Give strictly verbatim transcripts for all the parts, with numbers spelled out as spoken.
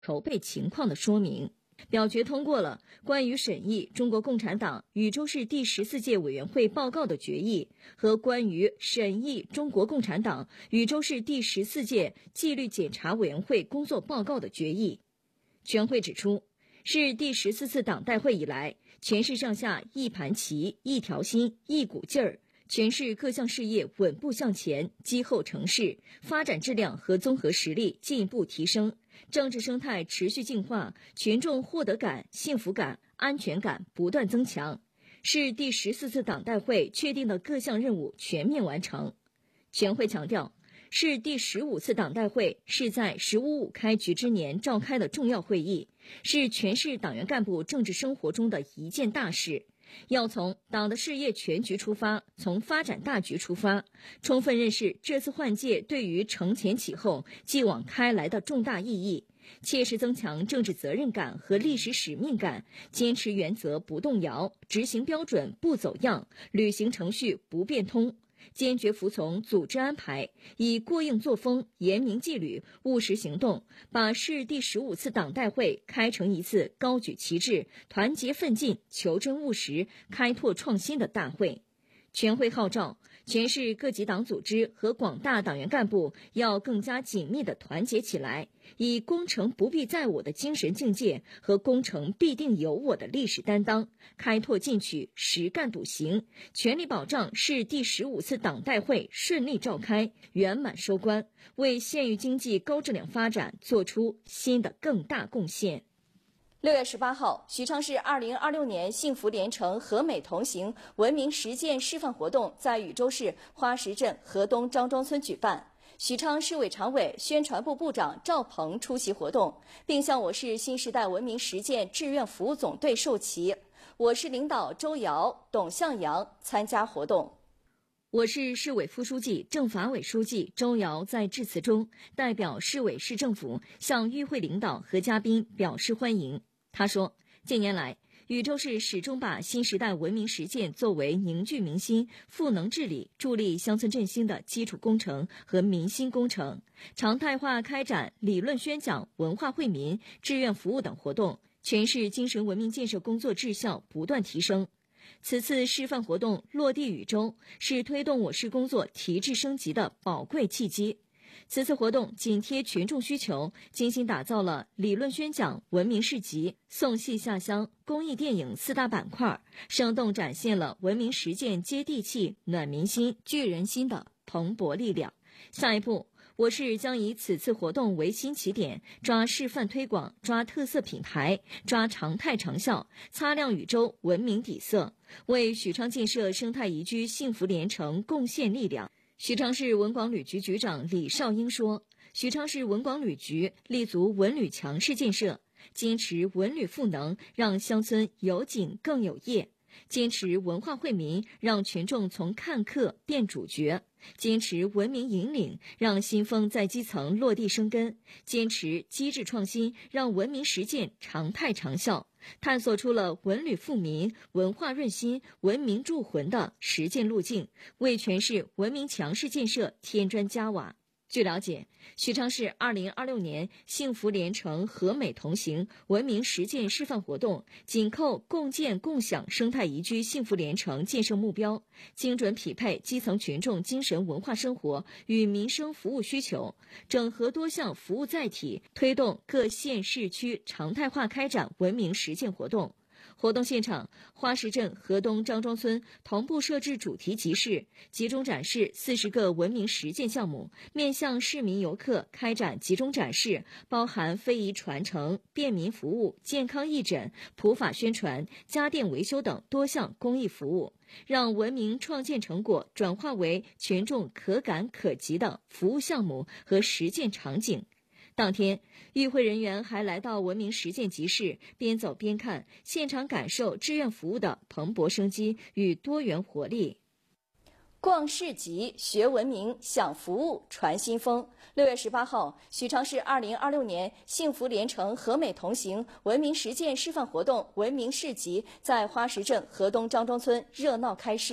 筹备情况的说明。表决通过了关于审议中国共产党禹州市第十四届委员会报告的决议和关于审议中国共产党禹州市第十四届纪律检查委员会工作报告的决议。全会指出，是第十四次党代会以来，全市上下一盘棋、一条心、一股劲儿，全市各项事业稳步向前，积厚成势，发展质量和综合实力进一步提升，政治生态持续净化，群众获得感、幸福感、安全感不断增强，是第十四次党代会确定的各项任务全面完成。全会强调，是第十五次党代会是在“十五五”开局之年召开的重要会议，是全市党员干部政治生活中的一件大事。要从党的事业全局出发，从发展大局出发，充分认识这次换届对于承前启后、继往开来的重大意义，切实增强政治责任感和历史使命感，坚持原则不动摇，执行标准不走样，履行程序不变通，坚决服从组织安排，以过硬作风、严明纪律、务实行动，把市第十五次党代会开成一次高举旗帜、团结奋进、求真务实、开拓创新的大会。全会号召全市各级党组织和广大党员干部要更加紧密地团结起来，以攻城不必在我的精神境界和攻城必定有我的历史担当，开拓进取，实干笃行，全力保障市第十五次党代会顺利召开、圆满收官，为县域经济高质量发展做出新的更大贡献。 六月十八号，许昌市二零二六年幸福连城和美同行文明实践示范活动在禹州市花石镇河东张庄村举办。许昌市委常委、宣传部部长赵鹏出席活动，并向我市新时代文明实践志愿服务总队授旗。我市领导周瑶、董向阳参加活动。 我市市委副书记、政法委书记周瑶在致辞中，代表市委市政府向与会领导和嘉宾表示欢迎。他说，近年来，禹州市始终把新时代文明实践作为凝聚民心、赋能治理、助力乡村振兴的基础工程和民心工程，常态化开展理论宣讲、文化惠民、志愿服务等活动，全市精神文明建设工作质效不断提升。此次示范活动落地禹州，是推动我市工作提质升级的宝贵契机。此次活动紧贴群众需求，精心打造了理论宣讲、文明市集、送戏下乡、公益电影四大板块，生动展现了文明实践接地气、暖民心、聚人心的蓬勃力量。下一步，我市将以此次活动为新起点，抓示范推广，抓特色品牌，抓常态长效，擦亮禹州文明底色，为许昌建设生态宜居幸福连城贡献力量。许昌市文广旅局局长李少英说，许昌市文广旅局立足文旅强市建设，坚持文旅赋能，让乡村有景更有业，坚持文化惠民，让群众从看客变主角，坚持文明引领，让新风在基层落地生根，坚持机制创新，让文明实践常态长效，探索出了文旅富民、文化润心、文明铸魂的实践路径，为全市文明强市建设添砖加瓦。据了解，许昌市二零二六年幸福连城和美同行文明实践示范活动紧扣共建共享生态宜居幸福连城建设目标，精准匹配基层群众精神文化生活与民生服务需求，整合多项服务载体，推动各县市区常态化开展文明实践活动。活动现场，花石镇河东张庄村同步设置主题集市，集中展示四十个文明实践项目，面向市民游客开展集中展示，包含非遗传承、便民服务、健康义诊、普法宣传、家电维修等多项公益服务，让文明创建成果转化为群众可感可及的服务项目和实践场景。当天，与会人员还来到文明实践集市，边走边看，现场感受志愿服务的蓬勃生机与多元活力。 逛市集、学文明、享服务、传新风。六月十八号，许昌市二零二六年幸福连城和美同行文明实践示范活动文明市集在花石镇河东张庄村热闹开市。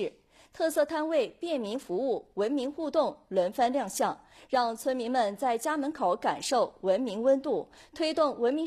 特色摊位、便民服务、文明互动轮番亮相，让村民们在家门口感受文明温度，推动文明